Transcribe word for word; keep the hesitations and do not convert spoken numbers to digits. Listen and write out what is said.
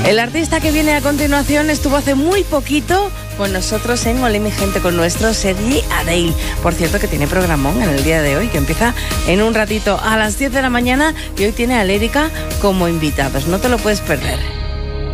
El artista que viene a continuación estuvo hace muy poquito con nosotros en Olé mi gente, con nuestro Sergi Adale. Por cierto, que tiene programón en el día de hoy, que empieza en un ratito a las diez de la mañana y hoy tiene a Lérica como invitados. No te lo puedes perder.